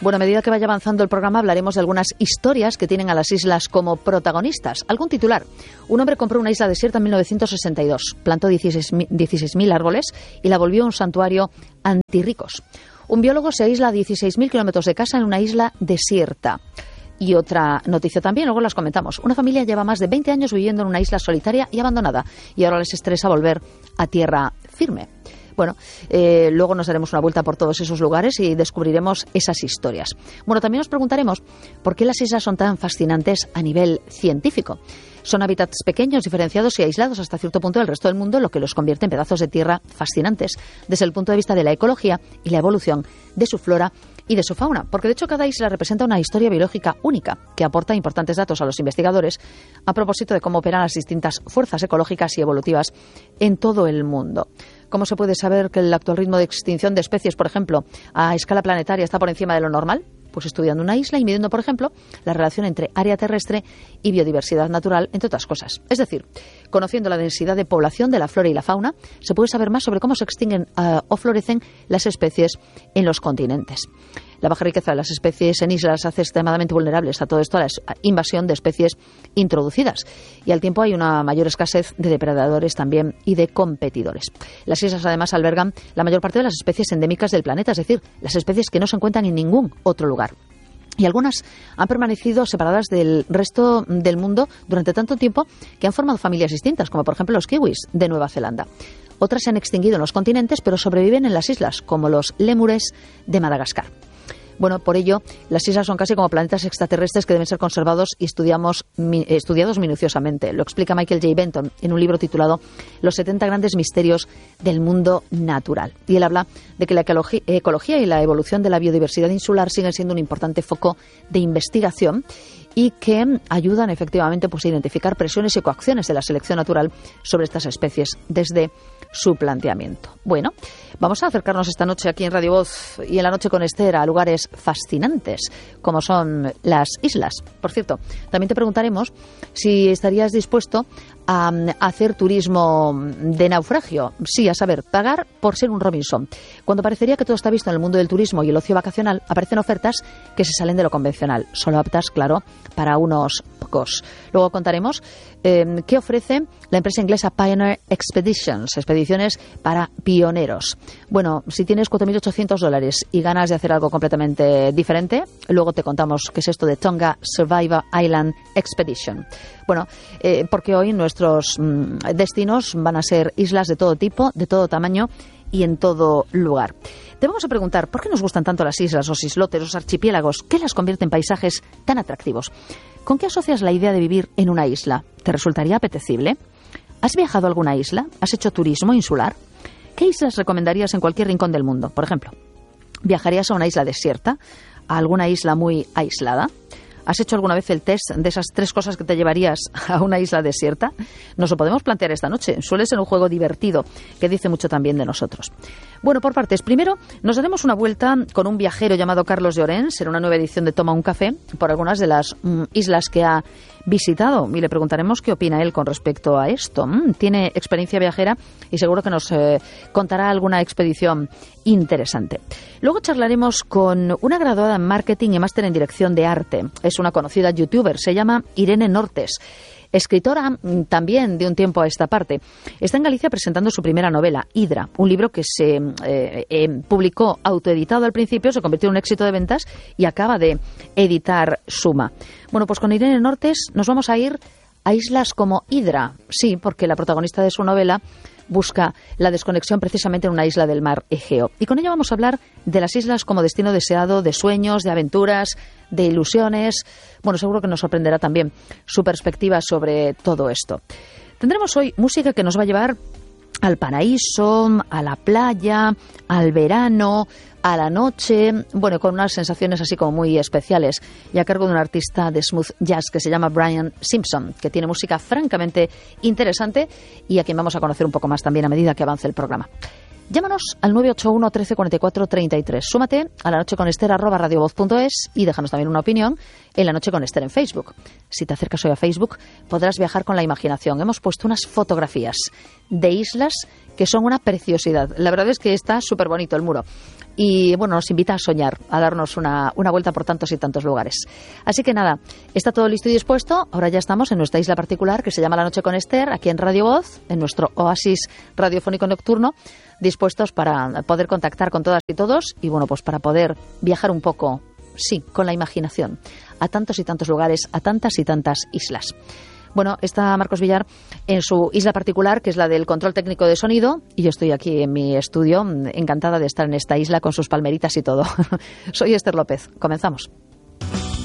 Bueno, a medida que vaya avanzando el programa hablaremos de algunas historias que tienen a las islas como protagonistas. Algún titular. Un hombre compró una isla desierta en 1962, plantó 16.000 árboles y la volvió un santuario antirricos. Un biólogo se aísla a 16.000 kilómetros de casa en una isla desierta. Y otra noticia también, luego las comentamos. Una familia lleva más de 20 años viviendo en una isla solitaria y abandonada y ahora les estresa volver a tierra firme. Bueno, luego nos daremos una vuelta por todos esos lugares y descubriremos esas historias. Bueno, también nos preguntaremos por qué las islas son tan fascinantes a nivel científico. Son hábitats pequeños, diferenciados y aislados hasta cierto punto del resto del mundo, lo que los convierte en pedazos de tierra fascinantes desde el punto de vista de la ecología y la evolución de su flora y de su fauna, porque de hecho cada isla representa una historia biológica única que aporta importantes datos a los investigadores a propósito de cómo operan las distintas fuerzas ecológicas y evolutivas en todo el mundo. ¿Cómo se puede saber que el actual ritmo de extinción de especies, por ejemplo, a escala planetaria está por encima de lo normal? Pues estudiando una isla y midiendo, por ejemplo, la relación entre área terrestre y biodiversidad natural, entre otras cosas. Es decir, conociendo la densidad de población de la flora y la fauna, se puede saber más sobre cómo se extinguen o florecen las especies en los continentes. La baja riqueza de las especies en islas hace extremadamente vulnerables a todo esto, a la invasión de especies introducidas. Y al tiempo hay una mayor escasez de depredadores también y de competidores. Las islas además albergan la mayor parte de las especies endémicas del planeta, es decir, las especies que no se encuentran en ningún otro lugar. Y algunas han permanecido separadas del resto del mundo durante tanto tiempo que han formado familias distintas, como por ejemplo los kiwis de Nueva Zelanda. Otras se han extinguido en los continentes, pero sobreviven en las islas, como los lémures de Madagascar. Bueno, por ello, las islas son casi como planetas extraterrestres que deben ser conservados y estudiados minuciosamente. Lo explica Michael J. Benton en un libro titulado Los 70 grandes misterios del mundo natural. Y él habla de que la ecología y la evolución de la biodiversidad insular siguen siendo un importante foco de investigación y que ayudan efectivamente pues, a identificar presiones y coacciones de la selección natural sobre estas especies desde su planteamiento. Bueno, vamos a acercarnos esta noche aquí en Radio Voz y en La Noche con Esther a lugares fascinantes como son las islas. Por cierto, también te preguntaremos si estarías dispuesto a hacer turismo de naufragio. Sí, a saber, pagar por ser un Robinson. Cuando parecería que todo está visto en el mundo del turismo y el ocio vacacional, aparecen ofertas que se salen de lo convencional, solo aptas, claro, para unos pocos. Luego contaremos qué ofrece la empresa inglesa Pioneer Expeditions, expediciones para pioneros. Bueno, si tienes $4.800 y ganas de hacer algo completamente diferente, luego te contamos qué es esto de Tonga Survivor Island Expedition. Bueno, porque hoy nuestros destinos van a ser islas de todo tipo, de todo tamaño y en todo lugar. Te vamos a preguntar, ¿por qué nos gustan tanto las islas, los islotes, los archipiélagos? ¿Qué las convierte en paisajes tan atractivos? ¿Con qué asocias la idea de vivir en una isla? ¿Te resultaría apetecible? ¿Has viajado a alguna isla? ¿Has hecho turismo insular? ¿Qué islas recomendarías en cualquier rincón del mundo? Por ejemplo, ¿viajarías a una isla desierta? ¿A alguna isla muy aislada? ¿Has hecho alguna vez el test de esas 3 cosas que te llevarías a una isla desierta? Nos lo podemos plantear esta noche. Suele ser un juego divertido que dice mucho también de nosotros. Bueno, por partes. Primero, nos daremos una vuelta con un viajero llamado Carlos Llorens en una nueva edición de Toma un Café por algunas de las islas que ha visitado y le preguntaremos qué opina él con respecto a esto. Tiene experiencia viajera y seguro que nos contará alguna expedición interesante. Luego charlaremos con una graduada en marketing y máster en dirección de arte. Es una conocida youtuber, se llama Irene Nortes. Escritora también de un tiempo a esta parte. Está en Galicia presentando su primera novela, Hidra, un libro que se publicó autoeditado al principio, se convirtió en un éxito de ventas y acaba de editar Suma. Bueno, pues con Irene Nortes nos vamos a ir a islas como Hidra. Sí, porque la protagonista de su novela busca la desconexión precisamente en una isla del mar Egeo. Y con ello vamos a hablar de las islas como destino deseado, de sueños, de aventuras, de ilusiones. Bueno, seguro que nos sorprenderá también su perspectiva sobre todo esto. Tendremos hoy música que nos va a llevar al paraíso, a la playa, al verano, a la noche, bueno, con unas sensaciones así como muy especiales y a cargo de un artista de smooth jazz que se llama Brian Simpson, que tiene música francamente interesante y a quien vamos a conocer un poco más también a medida que avance el programa. Llámanos al 981 13 44 33. Súmate a La Noche con Esther @radiovoz.es y déjanos también una opinión en La Noche con Esther en Facebook. Si te acercas hoy a Facebook, podrás viajar con la imaginación. Hemos puesto unas fotografías de islas que son una preciosidad. La verdad es que está súper bonito el muro. Y bueno, nos invita a soñar, a darnos una vuelta por tantos y tantos lugares. Así que nada, está todo listo y dispuesto. Ahora ya estamos en nuestra isla particular que se llama La Noche con Esther, aquí en Radio Voz, en nuestro oasis radiofónico nocturno, dispuestos para poder contactar con todas y todos y bueno, pues para poder viajar un poco, sí, con la imaginación, a tantos y tantos lugares, a tantas y tantas islas. Bueno, está Marcos Villar en su isla particular, que es la del control técnico de sonido, y yo estoy aquí en mi estudio, encantada de estar en esta isla con sus palmeritas y todo. Soy Esther López. Comenzamos.